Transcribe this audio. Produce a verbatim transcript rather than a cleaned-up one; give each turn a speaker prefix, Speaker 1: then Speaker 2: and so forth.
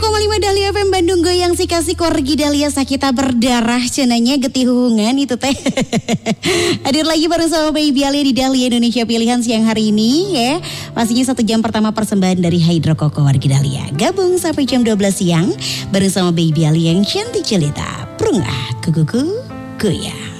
Speaker 1: koma lima Dahlia F M Bandung goyang si kasih korgi Dahlia sakita berdarah cenanya getih hubungan itu teh. Hadir lagi bareng sama Baby Alia di Dahlia Indonesia Pilihan siang hari ini ya. Pastinya satu jam pertama persembahan dari Hydro Coco wargi Dahlia. Gabung sampai jam dua belas siang bareng sama Baby Alia yang cantik jelita. Prungah kukuku goyang.